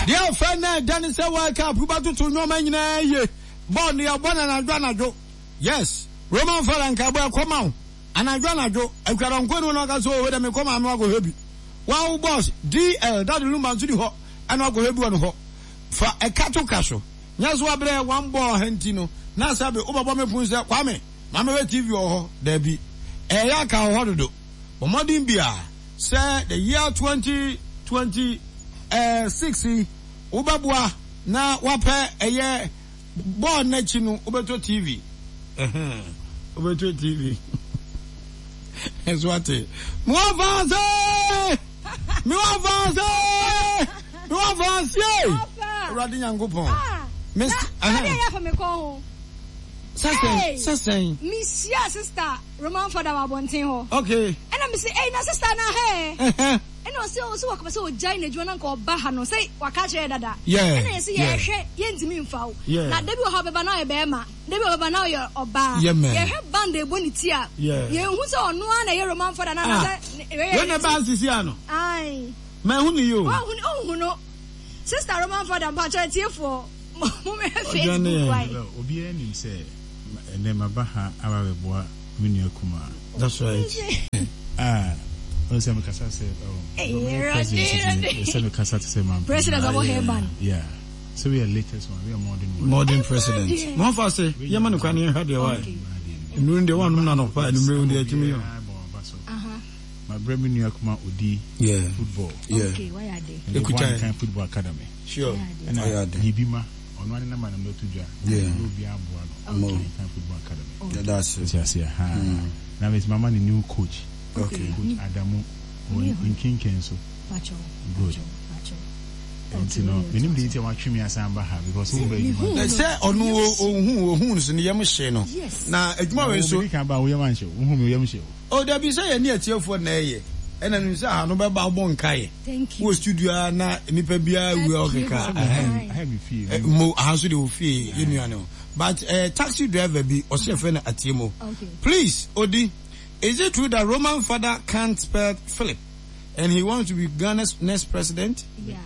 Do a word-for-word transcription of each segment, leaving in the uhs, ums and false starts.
Dear friend, Dennis, World Cup, who battled to no man, ye. Born near one and Adranado. Yes, Roman Faran Cabo, come out. And Adranado, I got on Guano Nagazo, where they come and go heavy. Wow, boss, D L, that Luman to the hot, and I'll go heavy one hot. For a cattle castle. Yazwabre, one ball, Hentino. Nasabe, Obama Punza, Kwame. Mamma T V or Debbie. Ayaka, what to do? But Modin Bia, say the year twenty twenty sixty, Ubabwa, na wape a year born Nechino, Ubeto T V. Ubeto T V. That's what it. Moavaze! Moavaze! Moavaze! Radin Yangupon. Mister Aha. Sasay, Sasay. Miss ya sister, Roman father wa bonten ho. Okay. And I'm say, "Hey, na sister na he." And I say, "So what so join the join ko ba ha no say waka che dada." Yeah. And I say, "Ye hwe, ye ntimi mfa wo." Na debi o ha beba na ye be ma. Debi o beba na ye oba. Ye hwe band e boni ti a. Ye hu se ono na ye Roman father na na say. When the band sisi ano? Ai. Ma hu ni yo. Oh hu oh hu no. Sister Roman father ba cha tie for. Mo me Facebook why. Obi enim say and then my baha our boy Minia Kuma. That's right. Ah, also I'm Kasa said, oh, Kasa to say, my president of Heban. Yeah. So we are latest one, we are modern modern president. More fast, Yaman can hear the wife. And during the one man of fire, the my brother New York Udi, yeah, football. Yeah, okay, why are they? The Kuchan Football Academy. Sure, and I had Hibima. On one number, I'm not too dry. Yeah. Okay. Football Academy. Yeah, that's it. Yes, yeah. Now it's my man, the new coach. Okay. Coach Adamu in King Kenso. Good. And you know, we need to eat our chimney as I'm back because we say, oh no, oh, who's in the Yamashino. Yes. Now, it's more so. We can about Yamash, whom you Yamash. Oh, there be say a near tier for Nay. And then we say, I know about Bon Kai. Thank you. Who studio na Nipabia, we all the car. I have a feel. More answer to fee, you know. But a taxi driver be or see a friend at Timo. Please, Odi, is it true that Roman father can't spell Philip and he wants to be Ghana's next president? Yeah.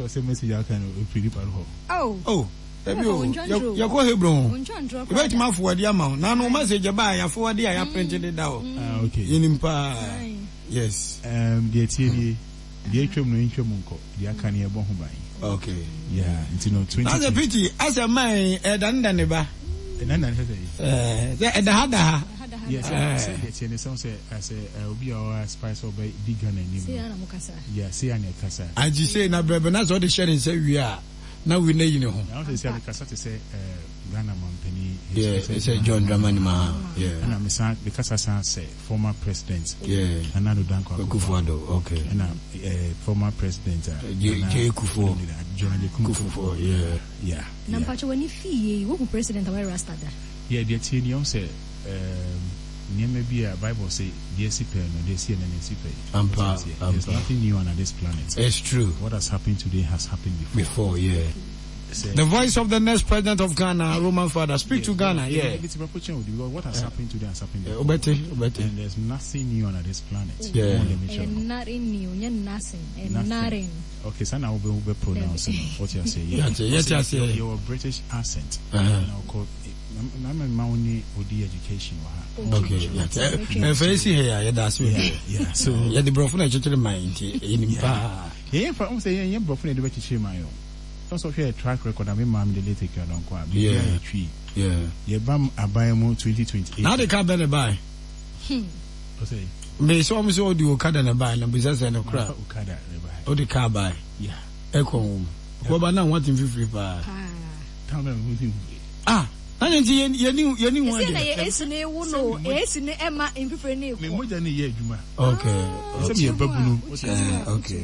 Oh. Oh. You go Hebron. You wait my for the amount. Now, no message about ya for the I printed it down. Okay. In Impa. Yes. Um, the T V, the Atrium no Intramunko, the Akani Bohubai. Okay. Yeah, it's you know twenty. As a pity, as a man, a Dandaneba. And then I said, the Hada. Yes, it's in the song say, as a Obi or Spice or by Big Gun and yeah, see, and Casa. I just say, now, brother, that's what the sharing say we are. Now we know you know. I want to say, Casa to say, Ghana Montpenny. Yeah, it's a John Dramani. Yeah. And I'm a because I say former president. Yeah. And I do Danko Kufuado. Okay. And I'm a former president. J. Kufu. John Kufu. Yeah. Yeah. Nampacho when you feel what president away Rasta that. Yeah, the T V say, um, near maybe a Bible say, D S P no, D S C and N C P. There's nothing new on this planet. It's true. What has happened today has happened before. Before, yeah. Say, the voice of the next president of Ghana, Roman father. Speak yeah, to Ghana, yeah. It's a what has happened today has happened before. Yeah, obete, obete. And there's nothing new on this planet. Yeah. And nothing new, nothing. And nothing. nothing. Okay, so now we'll be pronouncing what you say. Yeah, yes, yes, your, your British accent. Uh-huh. I'm a Mauni Odi education. Okay, yeah. Fancy here, yeah, that's me. Yeah, so yeah, the brofuna actually mind in Impa. Yeah, for I'm saying, yeah, brofuna the way to share my own. Also, share a track record. I mean, mom, the later can on quite. Yeah, tree. Yeah, yeah, bam, I buy more twenty twenty-eight. Now they can't buy a buy. Hmm. What's it? Me so I'm so do Okada na buy, and business and crap. Okada, buy. Oh, the car buy. Yeah. Echo. What about now? What in free buy? Tell me. Ah. I didn't see any, any, any one. It's a new one, it's in Emma in Pifrene. More than a year, Juma. Okay. Okay. Okay.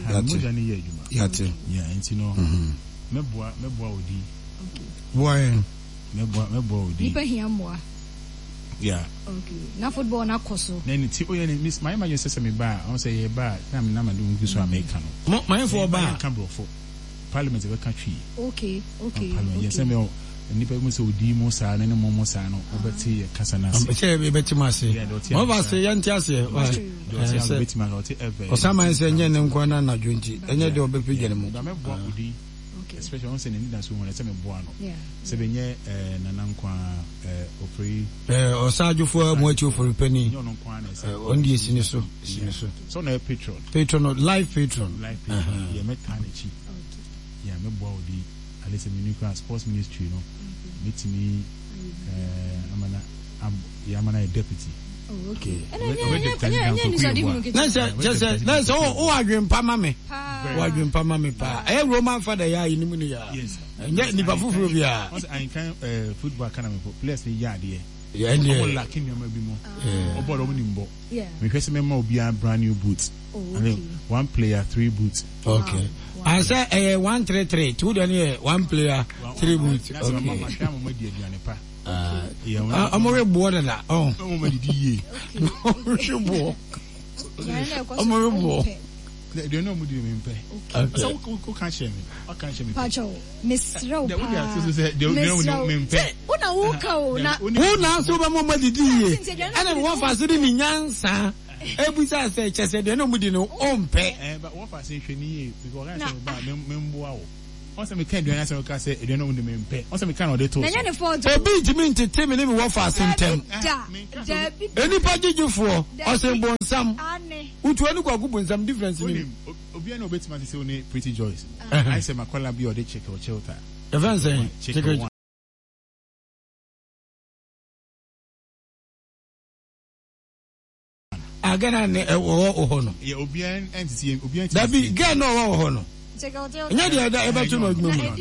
Okay. Yeah, and you know, Meboa, Meboa Odi. Why? Meboa, Meboa Odi. People here more. Yeah. Okay. Na football na koso. Then it's oh yeah, Miss my man just say me ba. I say yeah ba. Na me na me do ngiso America no. My for ba. Canberra for Parliament of the country. Okay. Okay. Yes, me nipa mu so di mo sa na ne mo mo sa no obeti e kasa na se e be beti ma se mo ba se yan ti ase wa se beti ma oti eve o sama se nye ne nkwa na na dwonti enye de obepige ne mu da me bo odi especially on se ne nda so mo se me bo ano se be nye na na nkwa opri eh o sajufo mo achi ofori pani nyo no nkwa na se on di sini so sini so so na patron patron live patron live patron ye me tan chi ya me bo odi alese minikwa sports ministry no meet me uh amana am yamana a deputy. Oh, okay. Let's just let's oh oh adwen pa mame. Oh adwen pa mame pa. Eh Roman father ya inimu ni ya. Yes. Nya ni ba fufuru bia. Once I can uh football kind of players ni ya de. Yeah, yeah. All like him bi mo. Obo do ni mbo. Yeah. Me kwese me ma obi a brand new boots. Oh, okay. One player, three boots. Okay. I say eh one three three two then here one player three boots. Okay. Ah, I'm already bored of that. Oh, I'm already D A. I'm already bored. They don't know what you mean. Okay. So who can share me? What can share me? Pacho, Miss Rowe. They don't know me. Una uka na. Una so ba mo di D A. And one fasidi mi nyansa. Ebusa say chese de no mudi no ompe. Eh but one fasidi hweni because I say ba memboa wo. Once me can do answer ka say e de no mudi mempe. Once me can o de to. Na nya ne photo. Obi jimi ntete me ne me one fasidi tem. Eni pa jijufo o say bonsam. Ane. Utu eni kwaku bonsam difference ni. Obi na obetima say oni Pretty Joyce. I say makola bi o de check o shelter. The fan say check agana ne wo ho no ye obian entity obian that be get no wo ho no check out nya dey da ebe to no adwuma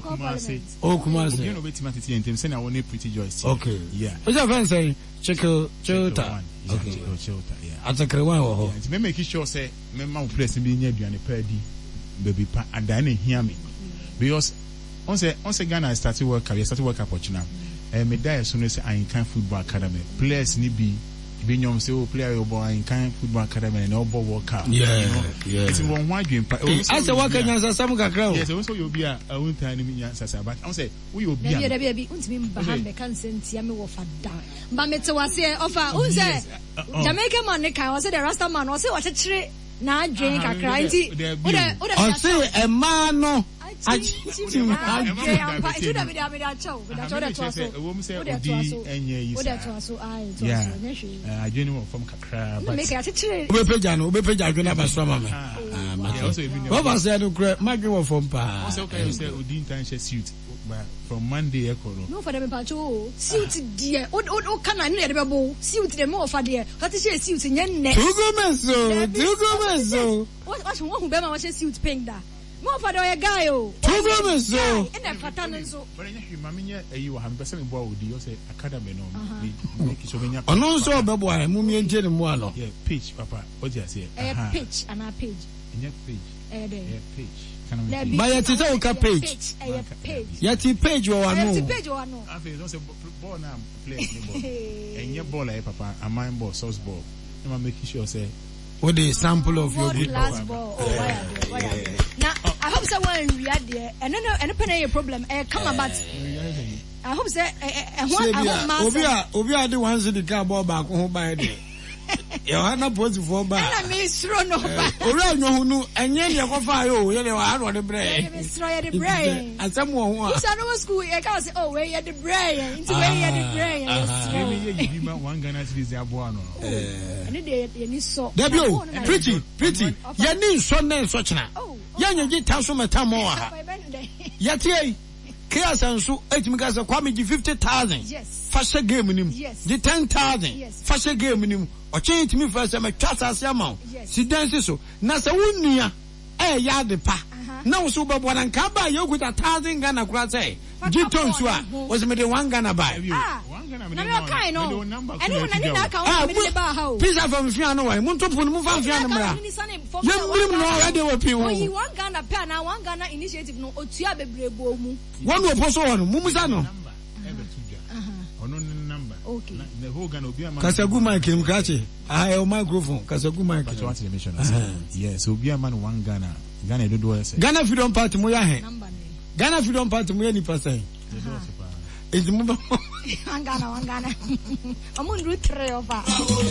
o kuma say obian obetima entity entem say na woni Pretty Joyce. Okay, yeah, what's your fan say check chota. Okay, chota, yeah, atakre wan wo ho me make sure say me ma press bi nya aduane pa di baby pa adan na hia me because on say on say Ghana started work career started work opportunity eh me die so no say Ankan Football Academy players ni bi Binyom say o player your boy in kind football academy and all work out. Yeah, yeah. It's one why dream. I say what can you say some kakra. Yes, also you be a one time me answer but I say we will be. Be be be untimi mbahambe kan sentia me wo fada. Mba mete wase offer unse Jamaica man ne kan wase the Rasta man wase wa chechire na adwen kakra nti o de o de o say e ma no aji ampa itu da media media chow da chow da twaso wo mse odi enye yi sa o da twaso ai twaso ne hwe eh adwen wo from kakra but make ya chechire we peja no we peja adwen abasra mama ah ma wo ba say no kra magwe wo from pa o say okay say odi ntan she suit from Monday e koro no for them pacho suit die o o kana ne de bebo suit de mo fa de ka te she suit nye ne tugo meso tugo meso what what who be ma wa she suit pink da mo fa do ye guy o tugo meso e na fata no so but nya hwe mama nya ayi wa ham pese me bo odi o say academy no me ki so me nya ono so bebo a mu mi enje ne mu ano yeah page papa o ji ase eh page ana page nya page eh de page but yet it's a page. Yet he page or one. Yet page or no. I feel also ball now play ball. And your ball, papa, a mine ball, sauce ball. I'm making sure say what the sample of your good last ball. Now I hope someone we are there. And no, and a penny problem. Eh, come about. I hope say. I hope Obia, Obia the ones in the car ball back home by the. Yohana pose for ba. Na me sro no ba. Ora nyo hunu enye ne kofa yo, ye ne wa hano de bre. Me sro ye de bre. Asam wo ho a. Usa no school e ka say oh we ye de bre. Into we ye de bre. Maybe ye give me one Ghana series abo ano. Eh. Ene de ye ni so. Debio, pretty, pretty. Ye ni so na so chena. Ye nya gi taso meta mo ha. Ye tie. Kia sansu etimi ka say kwame gi fifty thousand. Yes. Fashion game nim. Gi ten thousand. Fashion game nim. O change me first am twasa ase am. Si dance so. Na se wonnua eh ya de pa. Na wo so bebo na nka ba ye okuta one thousand Ghana kura say. Gi tonsu a was me de one Ghana buy. one Ghana me. Na me kai no. Eni na ni na ka wo me de ba ha o. Pizza from fian no wai. Mun to pun mun fa fian no mra. Ye mrim no already we pin wo. Oyi one Ghana pa na one Ghana initiative no otua bebrebo mu. One wo poso ho no mumusa no. Ono number. Okay. The whole Ghana obi am. Kasagu mic him kache. Ah, o microphone. Kasagu mic. But what the mission? Yes, obi am man one Ghana. Ghana do do say. Ghana Freedom Party mo ya he. Ghana Freedom Party mo ya ni pasai. It's move. Angana, Angana. I'm on route three over.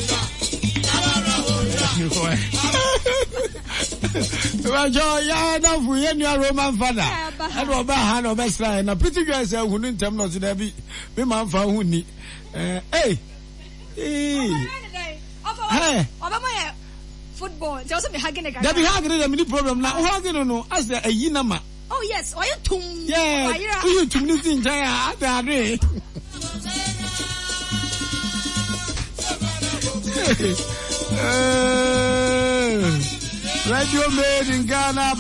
Rajo, ya na fu ye nua Roman father. E do ba ha no be sra na pretty girl say hu ni ntem no so da bi. Me man fa hu ni. Eh, eh. Eh. Hey. Obama football. Just me hugging again. That be hugging them any problem now. Hugging no as a yinama. Oh yes, or you tum. Yeah. You tum ni tin tire ade. Radio made in Ghana.